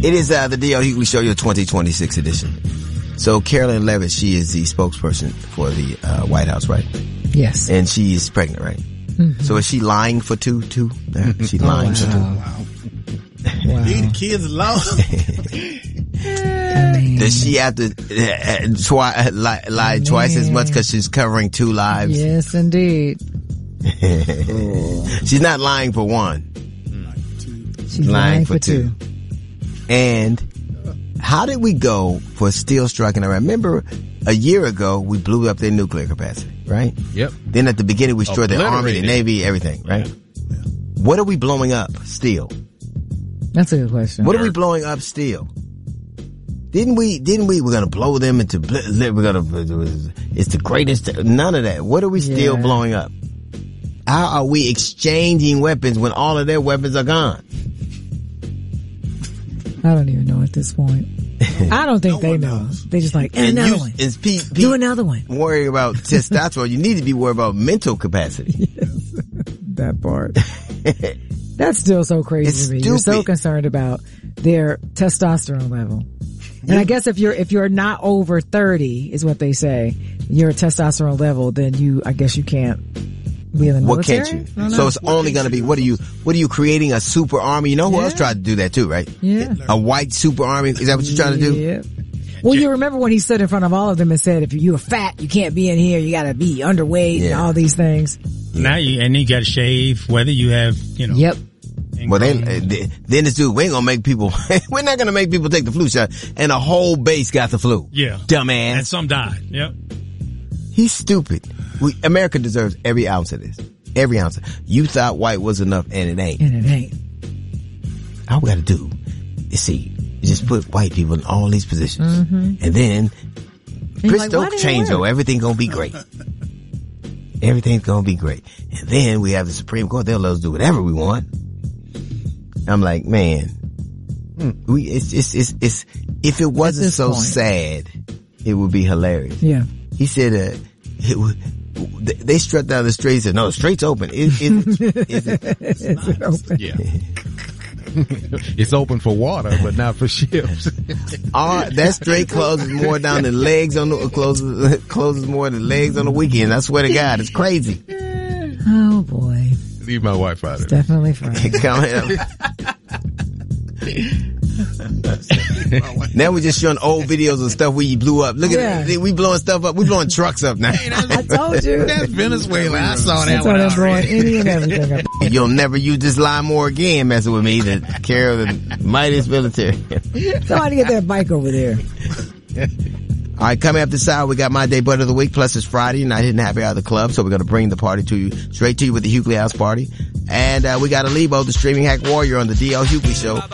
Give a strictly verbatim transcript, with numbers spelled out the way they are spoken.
It is uh, the D L Hughley Show, your twenty twenty-six edition. So Carolyn Levitt, she is the spokesperson for the uh, White House, right? Yes. And she is pregnant, right? Mm-hmm. So is she lying for two, too? Yeah, she lying oh, wow. for two. Wow. Wow. Leave the kids alone. I mean, Does she have to uh, twi- lie, lie twice as much because she's covering two lives? Yes, indeed. She's not lying for one. She's lying, lying for, for two. two. And how did we go for still striking Iran? Remember, a year ago, we blew up their nuclear capacity, right? Yep. Then at the beginning, we destroyed their army, their navy, everything, right? Yeah. What are we blowing up still? That's a good question. What are we blowing up still? Didn't we, didn't we, we're gonna blow them into, we're gonna, it's the greatest, none of that. What are we still yeah. blowing up? How are we exchanging weapons when all of their weapons are gone? I don't even know at this point. I don't think no they know. Knows. They just like, and another you, one. And Pete, Pete, do another one. Worrying about testosterone. You need to be worried about mental capacity. Yes. That part. That's still so crazy it's to me. Stupid. You're so concerned about their testosterone level. And yeah. I guess if you're, if you're not over thirty is what they say, your testosterone level, then you, I guess you can't be in the military. What can't you? No, no. So it's what only going to be, what are you, what are you creating a super army? You know who yeah. else tried to do that too, right? Yeah. A white super army. Is that what you're trying to do? Yeah. Well, you remember when he stood in front of all of them and said, if you're fat, you can't be in here. You got to be underweight yeah. and all these things. Now you, and you got to shave, whether you have, you know. Yep. Well, they, they, then this dude, we ain't gonna make people, we're not gonna make people take the flu shot, and a whole base got the flu. Yeah. Dumbass. And some died. Yep. He's stupid. We, America deserves every ounce of this. Every ounce. You thought white was enough, and it ain't. And it ain't. All we gotta do is see, just put white people in all these positions. Mm-hmm. And then, Bristow like, change, though. Everything gonna be great. Everything's gonna be great. And then we have the Supreme Court. They'll let us do whatever we want. I'm like, man, we, it's, it's, it's, it's, if it wasn't so point. sad, it would be hilarious. Yeah. He said, uh, it would, they struck down the street and said, no, the strait's open. Is, is, is it, is it open? Yeah. It's open for water, but not for ships. uh, that straight closes more down than legs on the, closes, closes more than legs on the weekend. I swear to God, it's crazy. Oh boy. Leave my wife out of it. Definitely Friday. Come Now we're just showing old videos of stuff we blew up. Look yeah. at it. We blowing stuff up. We blowing trucks up now. Hey, I told you. That's Venezuela. I saw that I one. I'm blowing any and everything up. You'll never use this line more again messing with me. The care of the mightiest military. Somebody get that bike over there. All right, coming up this hour, we got My Day Butt of the Week, plus it's Friday, and I didn't have it out of the club, so we're going to bring the party to you, straight to you with the Hughley House Party. And uh, we got a Lebo, the streaming hack warrior, on the D L Hughley Show.